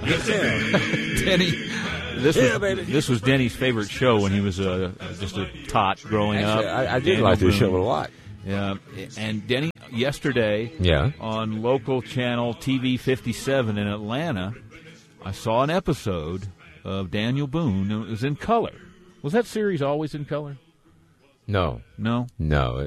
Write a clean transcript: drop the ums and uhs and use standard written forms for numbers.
Denny, this was Denny's favorite show when he was just a tot growing up. I did like this show a lot. Yeah, and Denny, yesterday on local channel TV 57 in Atlanta, I saw an episode of Daniel Boone, and it was in color. Was that series always in color? No. No? No.